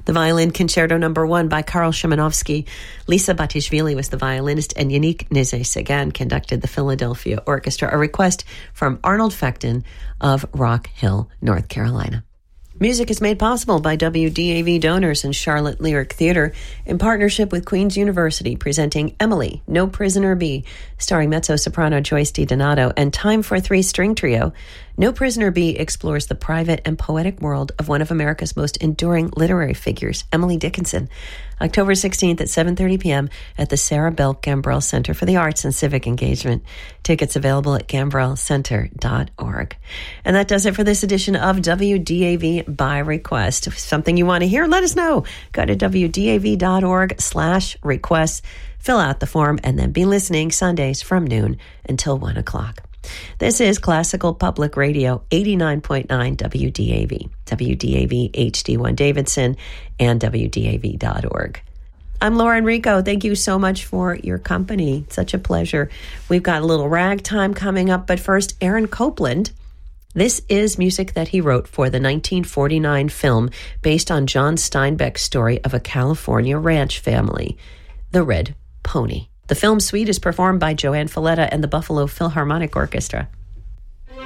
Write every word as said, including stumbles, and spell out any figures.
The Violin Concerto Number One by Karl Szymanowski. Lisa Batishvili was the violinist, and Yannick Nézet-Séguin conducted the Philadelphia Orchestra, a request from Arnold Fecton of Rock Hill, North Carolina. Music is made possible by W D A V donors and Charlotte Lyric Theater in partnership with Queen's University, presenting Emily, No Prisoner Bee, starring mezzo-soprano Joyce DiDonato, and Time for a Three-String Trio. No Prisoner Bee explores the private and poetic world of one of America's most enduring literary figures, Emily Dickinson. October sixteenth at seven thirty p.m. at the Sarah Belk Gambrell Center for the Arts and Civic Engagement. Tickets available at gambrell center dot org. And that does it for this edition of W D A V by Request. If something you want to hear, let us know. Go to W D A V dot org slash requests, fill out the form, and then be listening Sundays from noon until one o'clock. This is Classical Public Radio, eighty-nine point nine W D A V, W D A V H D one Davidson, and W D A V dot org. I'm Laura Enrico. Thank you so much for your company. Such a pleasure. We've got a little ragtime coming up, but first, Aaron Copland. This is music that he wrote for the nineteen forty-nine film based on John Steinbeck's story of a California ranch family, The Red Pony. The film suite is performed by Joanne Falletta and the Buffalo Philharmonic Orchestra.